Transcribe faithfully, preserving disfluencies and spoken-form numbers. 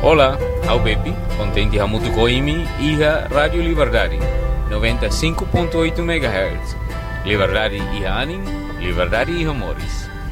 Olá, ao Bepi, contente a muito coimi e a Rádio Liberdade, noventa e cinco ponto oito megahertz. Liberdade e anim, liberdade e amores.